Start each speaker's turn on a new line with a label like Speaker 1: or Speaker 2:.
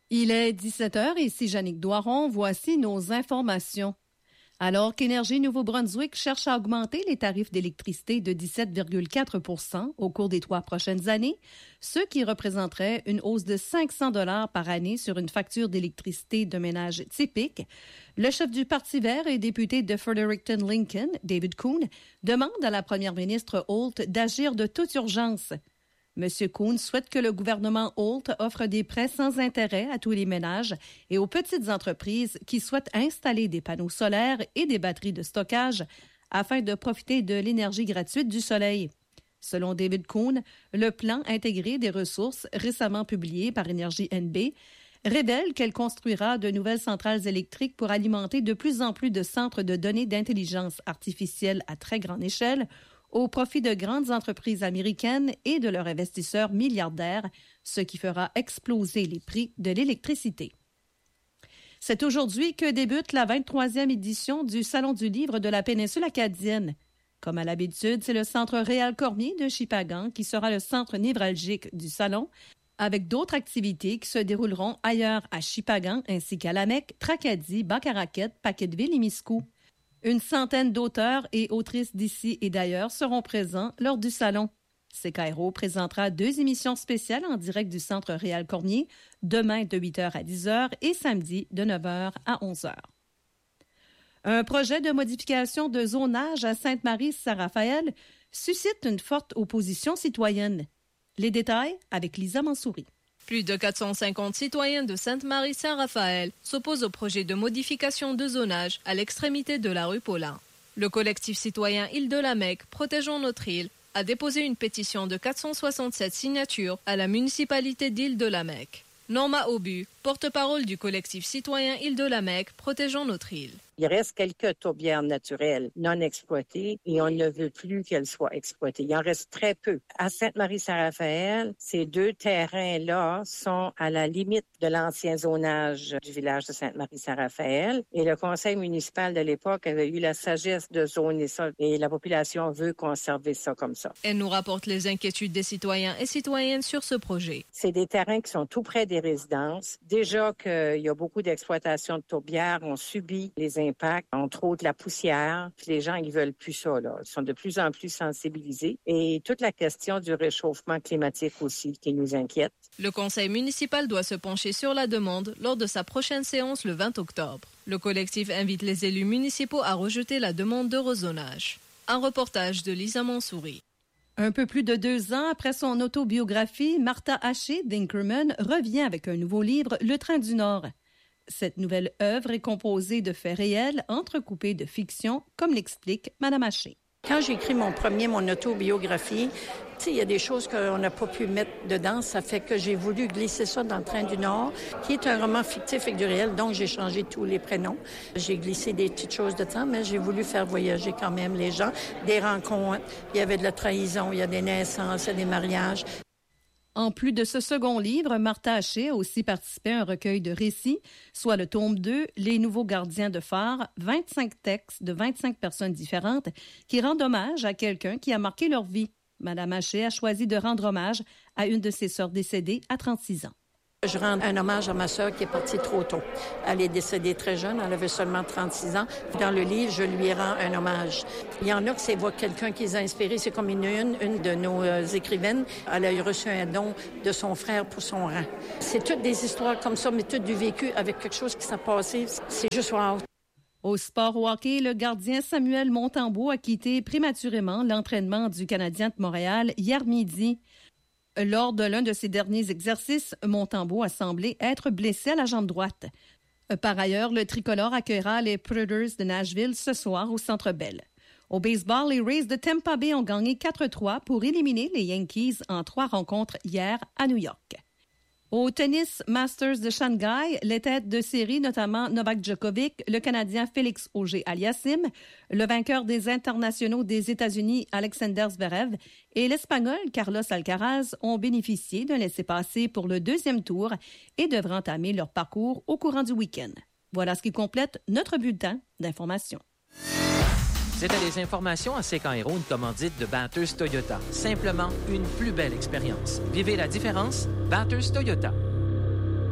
Speaker 1: Il est 17h, ici Jannick Doiron, voici nos informations. Alors qu'Énergie Nouveau-Brunswick cherche à augmenter les tarifs d'électricité de 17,4 % au cours des 3 prochaines années, ce qui représenterait une hausse de 500 $ par année sur une facture d'électricité de ménage typique, le chef du Parti vert et député de Fredericton-Lincoln, David Coon, demande à la première ministre Holt d'agir de toute urgence. M. Coon souhaite que le gouvernement Holt offre des prêts sans intérêt à tous les ménages et aux petites entreprises qui souhaitent installer des panneaux solaires et des batteries de stockage afin de profiter de l'énergie gratuite du soleil. Selon David Coon, le plan intégré des ressources récemment publié par Énergie NB révèle qu'elle construira de nouvelles centrales électriques pour alimenter de plus en plus de centres de données d'intelligence artificielle à très grande échelle au profit de grandes entreprises américaines et de leurs investisseurs milliardaires, ce qui fera exploser les prix de l'électricité. C'est aujourd'hui que débute la 23e édition du Salon du livre de la péninsule acadienne. Comme à l'habitude, c'est le Centre Réal Cormier de Shippagan qui sera le centre névralgique du salon, avec d'autres activités qui se dérouleront ailleurs à Shippagan ainsi qu'à Lamec, Tracadie, Bacaraquette, Paquetteville et Miscou. Une centaine d'auteurs et autrices d'ici et d'ailleurs seront présents lors du salon. CKRO présentera 2 émissions spéciales en direct du Centre Réal Cormier, demain de 8h à 10h et samedi de 9h à 11h. Un projet de modification de zonage à Sainte-Marie-Saint-Raphaël suscite une forte opposition citoyenne. Les détails avec Lisa Mansouri.
Speaker 2: Plus de 450 citoyens de Sainte-Marie-Saint-Raphaël s'opposent au projet de modification de zonage à l'extrémité de la rue Paulin. Le collectif citoyen Île-de-la-Mecque, Protégeons notre île, a déposé une pétition de 467 signatures à la municipalité d'Île-de-la-Mecque. Norma Aubu, porte-parole du collectif citoyen Île-de-la-Mecque, Protégeons notre île.
Speaker 3: Il reste quelques tourbières naturelles non exploitées et on ne veut plus qu'elles soient exploitées. Il en reste très peu. À Sainte-Marie-Saint-Raphaël, ces 2 terrains-là sont à la limite de l'ancien zonage du village de Sainte-Marie-Saint-Raphaël et le conseil municipal de l'époque avait eu la sagesse de zoner ça et la population veut conserver ça comme ça.
Speaker 2: Elle nous rapporte les inquiétudes des citoyens et citoyennes sur ce projet.
Speaker 3: C'est des terrains qui sont tout près des résidences. Déjà qu'il y a beaucoup d'exploitation de tourbières, on subit les impacts, entre autres la poussière. Puis les gens, ils veulent plus ça, là. Ils sont de plus en plus sensibilisés. Et toute la question du réchauffement climatique aussi qui nous inquiète.
Speaker 2: Le conseil municipal doit se pencher sur la demande lors de sa prochaine séance le 20 octobre. Le collectif invite les élus municipaux à rejeter la demande de rezonage. Un reportage de Lisa Mansouri.
Speaker 1: Un peu plus de 2 ans après son autobiographie, Martha Haché d'Inkerman revient avec un nouveau livre, Le Train du Nord. Cette nouvelle œuvre est composée de faits réels entrecoupés de fiction, comme l'explique Mme Haché.
Speaker 4: Quand j'ai écrit mon autobiographie, il y a des choses qu'on n'a pas pu mettre dedans. Ça fait que j'ai voulu glisser ça dans Le Train du Nord, qui est un roman fictif avec du réel, donc j'ai changé tous les prénoms. J'ai glissé des petites choses de temps, mais j'ai voulu faire voyager quand même les gens. Des rencontres, il y avait de la trahison, il y a des naissances, il y a des mariages.
Speaker 1: En plus de ce second livre, Martha Haché a aussi participé à un recueil de récits, soit le tome 2, Les nouveaux gardiens de phare, 25 textes de 25 personnes différentes qui rendent hommage à quelqu'un qui a marqué leur vie. Mme Haché a choisi de rendre hommage à une de ses sœurs décédées à 36 ans.
Speaker 4: Je rends un hommage à ma sœur qui est partie trop tôt. Elle est décédée très jeune, elle avait seulement 36 ans. Dans le livre, je lui rends un hommage. Il y en a qui c'est voir quelqu'un qui les a inspirés. C'est comme une de nos écrivaines. Elle a reçu un don de son frère pour son rang. C'est toutes des histoires comme ça, mais toutes du vécu avec quelque chose qui s'est passé. C'est juste wow.
Speaker 1: Au sport au hockey, le gardien Samuel Montembeault a quitté prématurément l'entraînement du Canadien de Montréal hier midi. Lors de l'un de ses derniers exercices, Montembeault a semblé être blessé à la jambe droite. Par ailleurs, le tricolore accueillera les Predators de Nashville ce soir au Centre Bell. Au baseball, les Rays de Tampa Bay ont gagné 4-3 pour éliminer les Yankees en 3 rencontres hier à New York. Au tennis Masters de Shanghai, les têtes de série, notamment Novak Djokovic, le Canadien Félix Auger-Aliassime, le vainqueur des internationaux des États-Unis Alexander Zverev et l'Espagnol Carlos Alcaraz ont bénéficié d'un laissez-passer pour le 2e tour et devraient entamer leur parcours au courant du week-end. Voilà ce qui complète notre bulletin d'information.
Speaker 5: C'était des informations à CKRO, une commandite de Bathurst Toyota. Simplement une plus belle expérience. Vivez la différence, Bathurst Toyota.